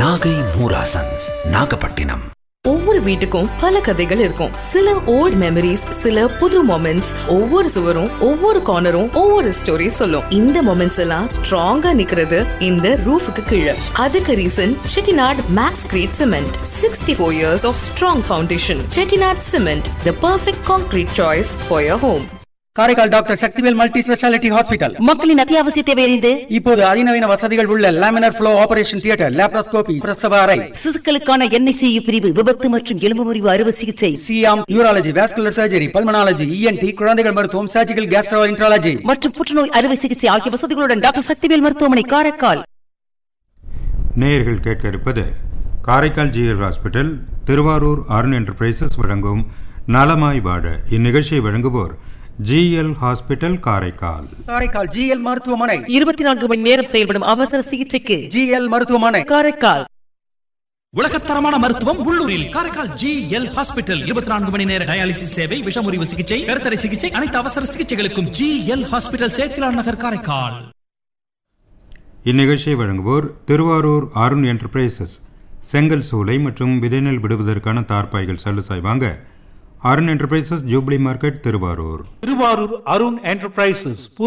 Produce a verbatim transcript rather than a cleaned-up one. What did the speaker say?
நாகை மூராசன்ஸ் நாகப்பட்டினம். ஒவ்வொரு வீட்டுக்கும் பல கதைகள் இருக்கும். சில ஓல்ட் மெமரிஸ், சில புது மொமெண்ட்ஸ். ஒவ்வொரு சுவரும் ஒவ்வொரு கார்னரும் ஒவ்வொரு ஸ்டோரி சொல்லும். இந்த மொமெண்ட்ஸ் எல்லாம் ஸ்ட்ராங்கா நிக்கிறது இந்த ரூஃபுக்கு கீழே. அதுக்கு reason Chettinad maths great cement. Sixty four years of strong foundation. Chettinad cement, the perfect concrete choice for your home. Karaikal doctor Sakthivel multi speciality hospital. மக்களின் அத்தியாவசிய தேவை அறிந்து இப்போது அதிநவீன வசதிகள் உள்ள laminar flow operation theatre, laparoscopy, பிரசவ அறை, சிசுக்களுக்கான என்ஐசியு பிரிவு, விபத்து மற்றும் எலும்பு முறிவு அறுவை சிகிச்சை, Siam, urology, vascular surgery, pulmonology, ENT, குழந்தைகள் மருத்துவம், சர்ஜிக்கல் கேஸ்ட்ரோஎன்ட்ராலஜி மற்றும் புற்றுநோய் அறுவை சிகிச்சை ஆகிய வசதிகளுடன் டாக்டர் சக்திவேல் மருத்துவமனை, காரைக்கால். நேயர்கள் கேட்க இருப்பது Karaikal GL hospital, Thiruvarur Arun enterprises வழங்கும் நலமாய் வாழ. இந்நிகழ்ச்சியை வழங்குவோர் GL hospital, Karaikal. Karaikal GL மருத்துவமனை இருபத்தி நான்கு மணி நேரம் செயல்படும் அவசர சிகிச்சைக்கு ஜிஎல் மருத்துவமனை, காரைக்கால். உலகத்தரமான மருத்துவம் உள்ளூரில் காரைக்கால் ஜிஎல் ஹாஸ்பிட்டல். இருபத்தி நான்கு மணி நேர டயாலிசிஸ் சேவை, விஷமுறிவு சிகிச்சை, கருத்தடை சிகிச்சை, அனைத்து அவசர சிகிச்சைகளுக்கும் ஜிஎல் ஹாஸ்பிட்டல், சேத்திலான் நகர், காரைக்கால். இந்நிகழ்ச்சியை வழங்குவோர் திருவாரூர் அருண் என்டர்பிரைசஸ். செங்கல் சூளை மற்றும் விதைநெல் விடுவதற்கான தார்பாய்கள் சல்லுசாய் வாங்க Arun enterprises, jubilee market, Thiruvarur. Thiruvarur Arun enterprises